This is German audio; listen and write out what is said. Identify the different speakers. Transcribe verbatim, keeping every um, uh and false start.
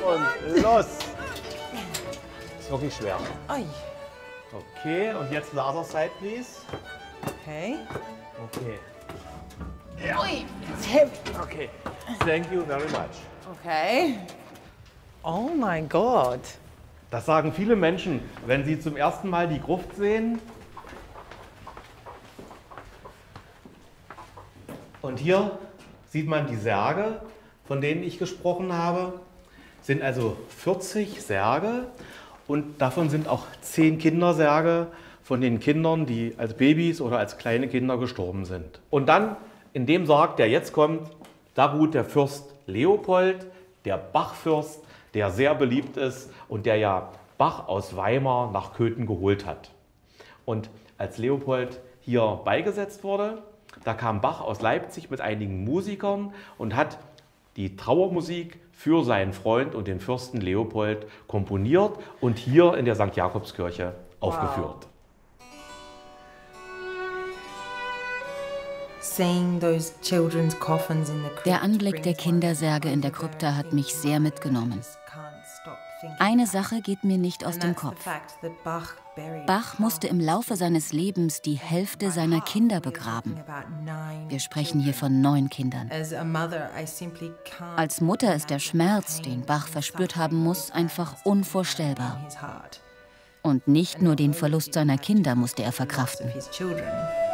Speaker 1: und los. Ist wirklich schwer.
Speaker 2: Oi.
Speaker 1: Okay, und jetzt the other side, please.
Speaker 2: Okay.
Speaker 1: Okay.
Speaker 2: Ui, it's heavy.
Speaker 1: Okay. Thank you very much.
Speaker 2: Okay. Oh mein Gott.
Speaker 1: Das sagen viele Menschen, wenn sie zum ersten Mal die Gruft sehen. Und hier sieht man die Särge, von denen ich gesprochen habe. Es sind also vierzig Särge und davon sind auch zehn Kindersärge von den Kindern, die als Babys oder als kleine Kinder gestorben sind. Und dann in dem Sarg, der jetzt kommt, da ruht der Fürst Leopold, der Bachfürst, der sehr beliebt ist und der ja Bach aus Weimar nach Köthen geholt hat. Und als Leopold hier beigesetzt wurde, da kam Bach aus Leipzig mit einigen Musikern und hat die Trauermusik für seinen Freund und den Fürsten Leopold komponiert und hier in der Sankt Jakobskirche aufgeführt.
Speaker 3: Der Anblick der Kindersärge in der Krypta hat mich sehr mitgenommen. Eine Sache geht mir nicht aus dem Kopf. Bach musste im Laufe seines Lebens die Hälfte seiner Kinder begraben. Wir sprechen hier von neun Kindern. Als Mutter ist der Schmerz, den Bach verspürt haben muss, einfach unvorstellbar. Und nicht nur den Verlust seiner Kinder musste er verkraften.